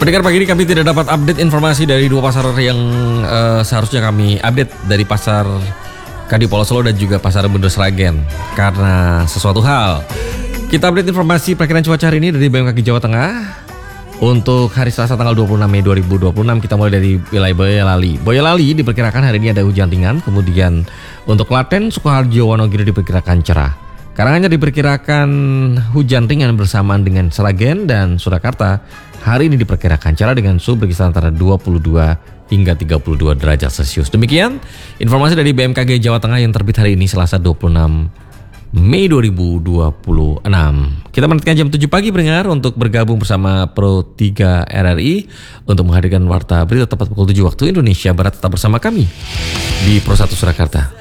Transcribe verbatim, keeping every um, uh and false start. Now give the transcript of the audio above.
Pendengar, pagi ini kami tidak dapat update informasi dari dua pasar yang uh, seharusnya kami update, dari pasar Kadi Pulau Solo dan juga pasar Bunda Sragen, karena sesuatu hal. Kita update informasi perkiraan cuaca hari ini dari B M K G Jawa Tengah. Untuk hari Selasa tanggal dua puluh enam Mei dua ribu dua puluh enam, kita mulai dari wilayah Boyolali. Boyolali diperkirakan hari ini ada hujan ringan, kemudian untuk Klaten, Sukoharjo, Wonogiri diperkirakan cerah. Karanganyar diperkirakan hujan ringan bersamaan dengan Sragen dan Surakarta. Hari ini diperkirakan cerah dengan suhu berkisar antara dua puluh dua hingga tiga puluh dua derajat Celcius. Demikian informasi dari B M K G Jawa Tengah yang terbit hari ini Selasa dua puluh enam Mei dua ribu dua puluh enam. Kita menantikan jam tujuh pagi pendengar untuk bergabung bersama Pro tiga R R I untuk menghadirkan warta berita tepat pukul tujuh waktu Indonesia Barat. Tetap bersama kami di Pro satu Surakarta.